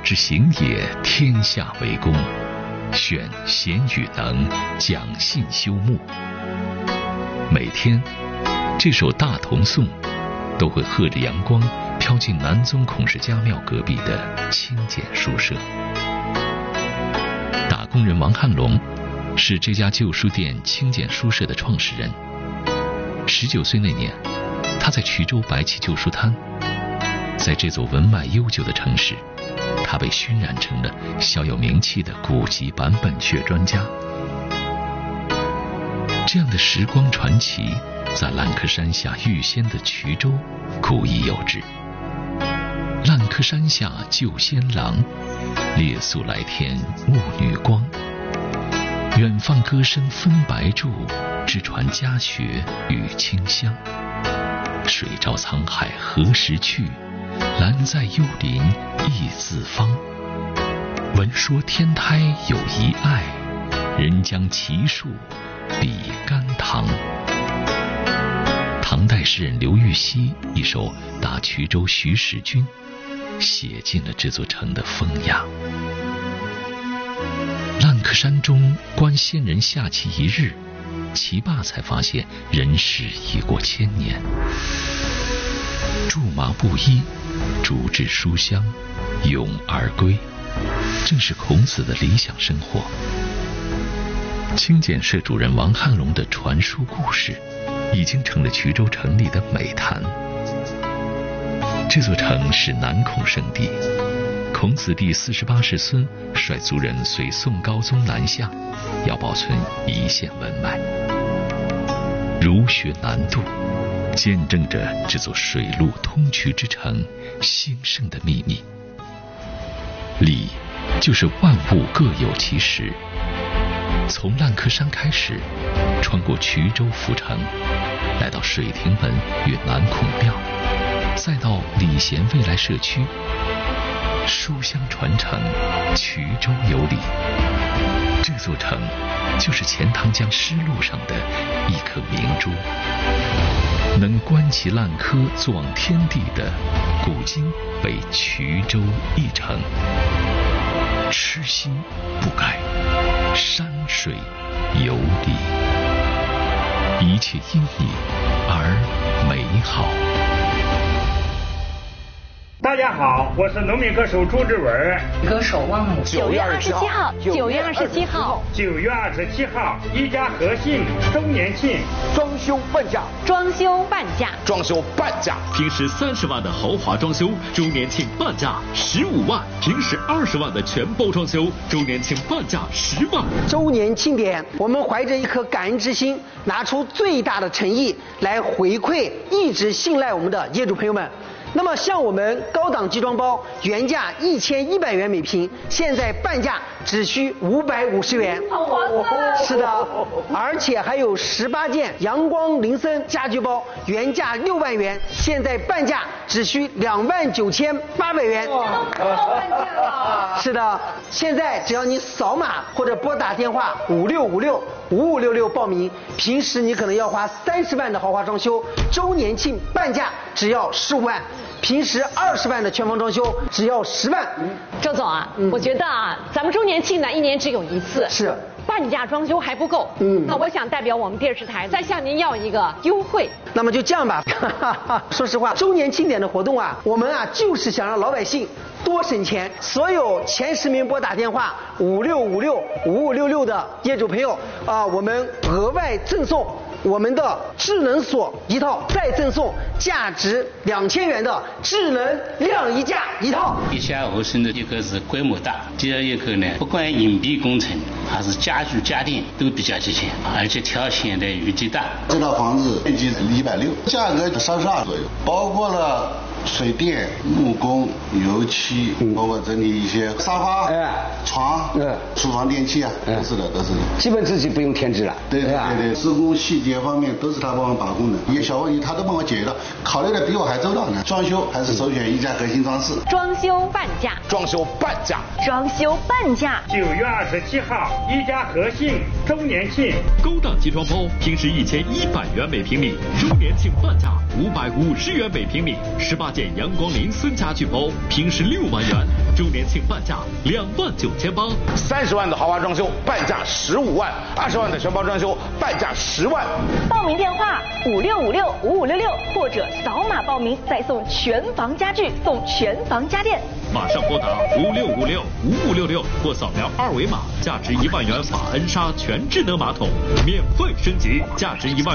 之行也，天下为公。选贤与能，讲信修睦。每天，这首大同颂都会和着阳光飘进南宗孔氏家庙隔壁的清简书社。打工人王汉龙是这家旧书店清简书社的创始人。19岁那年，他在衢州白起旧书摊。在这座文脉悠久的城市，他被熏染成了小有名气的古籍版本学专家。这样的时光传奇，在烂柯山下遇仙的衢州古已有之。烂柯山下救仙郎，列宿来天雾女光。远放歌声分白柱，直传家学与清香。水照沧海何时去？兰在幽林一字方。闻说天台有一爱，人将奇树比甘棠。唐代诗人刘禹锡一首《答衢州徐使君》，写尽了这座城的风雅。烂柯山中观仙人下棋一日，棋罢才发现人世已过1000年。苎麻布衣，竹制书香，咏而归，正是孔子的理想生活。清简社主任王汉龙的传书故事，已经成了衢州城里的美谈。这座城是南孔圣地，孔子第48世孙率族人随宋高宗南下，要保存一线文脉。儒学南渡，见证着这座水陆通衢之城兴盛的秘密。礼就是万物各有其时。从烂柯山开始，穿过衢州府城，来到水亭门与南孔庙，再到礼贤未来社区。书香传承，衢州有礼。这座城就是钱塘江丝路上的一颗明珠。能观其烂柯坐望天地的，古今为衢州一城。痴心不改，山水有礼，一切因你而美好。 大家好，我是农民歌手朱志文。 歌手汪某。 9月27号，9月27号 ，9月27号，一家和信周年庆， 装修半价， 装修半价， 装修半价。 平时30万的豪华装修，周年庆半价15万；平时20万的全包装修，周年庆半价10万。 周年庆典，我们怀着一颗感恩之心，拿出最大的诚意来回馈一直信赖我们的业主朋友们。那么像我们高档集装包原价1100元每平，现在半价只需550元。是的，而且还有18件阳光林森家居包，原价6万元，现在半价只需29800元。是的，现在只要你扫码或者拨打电话56565566报名，平时你可能要花30万的豪华装修，周年庆半价只要15万。平时20万的全房装修只要10万。 周总啊，我觉得啊，咱们周年庆呢1年只有一次， 是半价装修还不够。那我想代表我们电视台再向您要一个优惠。 那么就这样吧，说实话，周年庆典的活动啊，我们啊就是想让老百姓多省钱。所有前10名拨打电话56565566的业主朋友啊，我们额外赠送我们的智能锁一套，再赠送价值2000元的智能晾衣架一套。 地下合成的一个是规模大，第二一个呢，不管硬币工程还是家具家电都比较齐全，而且条线的余地大。 这套房子面积160，价格32左右，包括了水电、木工、油漆，包括整理一些沙发、床、厨房电器啊，都是的。 基本自己不用添置了。 对，施工细节方面都是他帮我把控的，一些小问题他都帮我解决了，考虑的比我还周到呢。装修还是首选一家核心装饰。 装修半价， 装修半价， 装修半价。 9月27号，一家和信周年庆， 高档集装包平时1100元每平米，周年庆半价550元每平米，18 现阳光林森家具包，平时6万元，周年庆半价29800。 30万的豪华装修半价15万，20万的全包装修半价10万。 报名电话56565566，或者扫码报名，再送全房家具，送全房家电。 马上拨打56565566，或扫描2维码，价值1万元法恩莎全智能马桶免费升级，价值1万元。